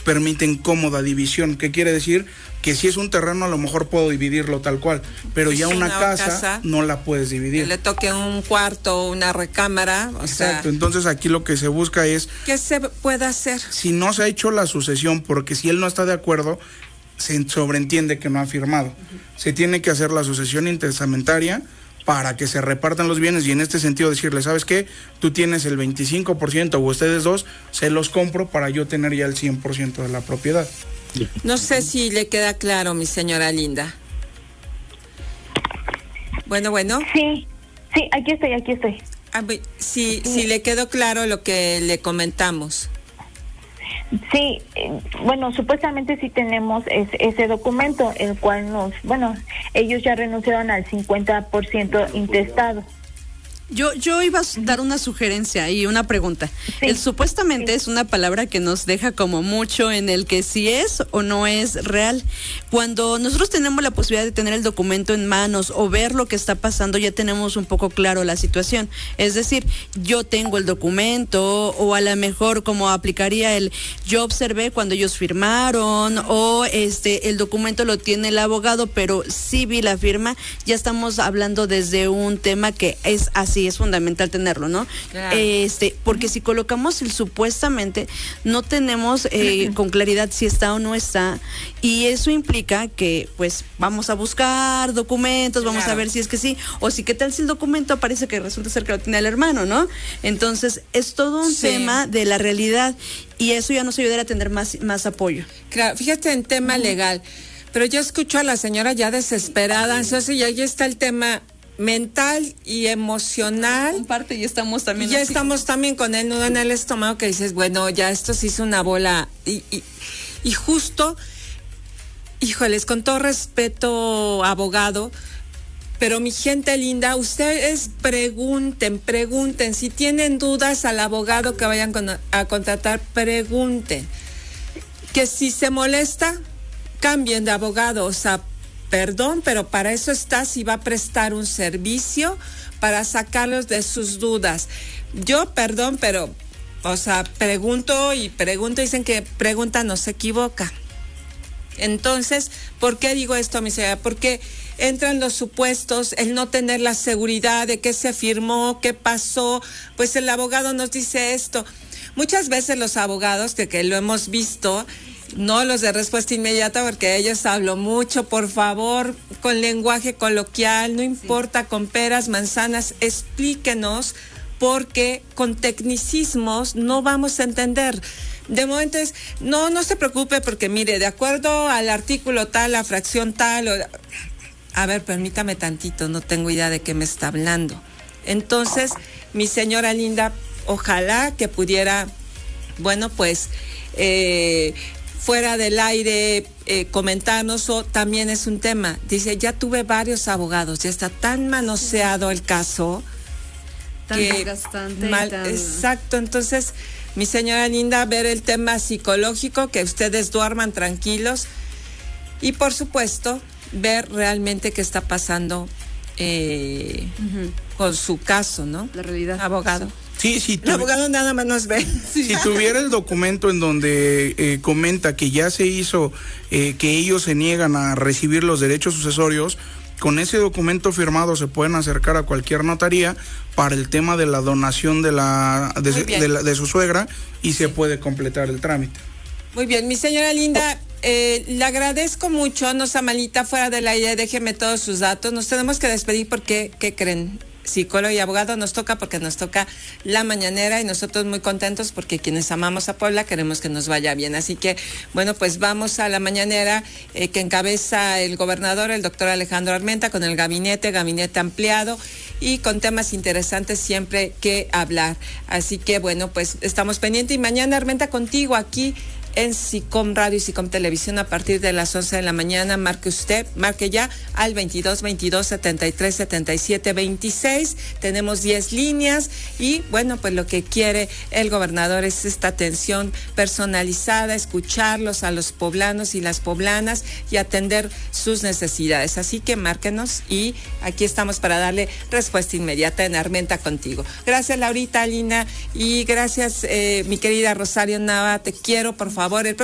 permiten cómoda división. ¿Qué quiere decir? Que si es un terreno a lo mejor puedo dividirlo tal cual, pero ya una casa no la puedes dividir. Que le toque un cuarto, una recámara. Exacto, entonces aquí lo que se busca es... ¿Qué se puede hacer? Si no se ha hecho la sucesión, porque si él no está de acuerdo, se sobreentiende que no ha firmado. Se tiene que hacer la sucesión intestamentaria para que se repartan los bienes y en este sentido decirle, ¿sabes qué? Tú tienes el 25% o ustedes dos, se los compro para yo tener ya el 100% de la propiedad. No sé si le queda claro, mi señora linda. Bueno. Sí, aquí estoy. Sí, le quedó claro lo que le comentamos. Sí, bueno, supuestamente sí tenemos ese documento, el cual ellos ya renunciaron al 50% intestado. Yo iba a dar una sugerencia y una pregunta. Sí, el supuestamente es una palabra que nos deja como mucho en el que si es o no es real. Cuando nosotros tenemos la posibilidad de tener el documento en manos o ver lo que está pasando, ya tenemos un poco claro la situación. Es decir, yo tengo el documento o a lo mejor como aplicaría yo observé cuando ellos firmaron o el documento lo tiene el abogado, pero sí vi la firma. Ya estamos hablando desde un tema que es así. Es fundamental tenerlo, ¿no? Claro. Porque si colocamos el supuestamente, no tenemos con claridad si está o no está, y eso implica que, pues, vamos a buscar documentos, vamos a ver si es que sí, o si qué tal si el documento parece que resulta ser que lo tiene el hermano, ¿no? Entonces, es todo un tema de la realidad, y eso ya nos ayudará a tener más apoyo. Claro, fíjate en tema legal, pero yo escucho a la señora ya desesperada, ansiosa, y ahí está el tema mental y emocional. En parte ya estamos también estamos también con el nudo en el estómago que dices, bueno, ya esto se hizo una bola y justo, híjoles, con todo respeto, abogado, pero mi gente linda, ustedes pregunten, si tienen dudas al abogado que vayan a contratar, pregunten, que si se molesta, cambien de abogado, o sea, perdón, pero para eso está, si va a prestar un servicio para sacarlos de sus dudas. Yo, perdón, pero, o sea, pregunto, dicen que pregunta no se equivoca. Entonces, ¿por qué digo esto, mi señora? Porque entran los supuestos, el no tener la seguridad de qué se firmó, qué pasó, pues el abogado nos dice esto. Muchas veces los abogados, que lo hemos visto, no los de respuesta inmediata, porque ellos hablan mucho, por favor, con lenguaje coloquial, no importa, con peras, manzanas, explíquenos, porque con tecnicismos no vamos a entender. De momento no se preocupe, porque mire, de acuerdo al artículo tal, la fracción tal, a ver, permítame tantito, no tengo idea de qué me está hablando. Entonces, mi señora linda, ojalá que pudiera, bueno, pues, fuera del aire, comentarnos, o también es un tema. Dice, ya tuve varios abogados, ya está tan manoseado el caso. Tan desgastante. Exacto, entonces, mi señora linda, ver el tema psicológico, que ustedes duerman tranquilos y, por supuesto, ver realmente qué está pasando con su caso, ¿no? La realidad. Abogado. Sí, el abogado nada más nos ve. Si tuviera el documento en donde comenta que ya se hizo, que ellos se niegan a recibir los derechos sucesorios, con ese documento firmado se pueden acercar a cualquier notaría para el tema de la donación de su suegra y se puede completar el trámite. Muy bien, mi señora linda, le agradezco mucho, no sea malita, fuera del aire, déjeme todos sus datos. Nos tenemos que despedir porque, ¿qué creen? Psicólogo y abogado nos toca, porque nos toca la mañanera, y nosotros muy contentos porque quienes amamos a Puebla queremos que nos vaya bien. Así que, bueno, pues vamos a la mañanera que encabeza el gobernador, el doctor Alejandro Armenta, con el gabinete ampliado y con temas interesantes siempre que hablar. Así que, bueno, pues estamos pendientes, y mañana, Armenta, contigo aquí en SICOM Radio y SICOM Televisión a partir de las 11 de la mañana. Marque ya al 22-22-73-77-26. Tenemos 10 líneas y, bueno, pues lo que quiere el gobernador es esta atención personalizada, escucharlos a los poblanos y las poblanas y atender sus necesidades. Así que márquenos y aquí estamos para darle respuesta inmediata en Armenta contigo. Gracias, Laurita, Lina, y gracias, mi querida Rosario Nava, te quiero, por favor. El